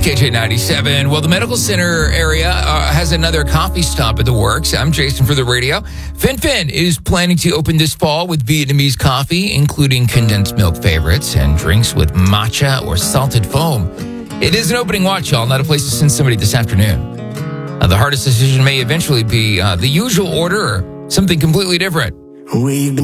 KJ97. Well, the medical center area has another coffee stop in the works. I'm Jason for the radio. FinFin is planning to open this fall with Vietnamese coffee, including condensed milk favorites and drinks with matcha or salted foam. It is an opening watch, y'all, not a place to send somebody this afternoon. The hardest decision may eventually be the usual order or something completely different. We've been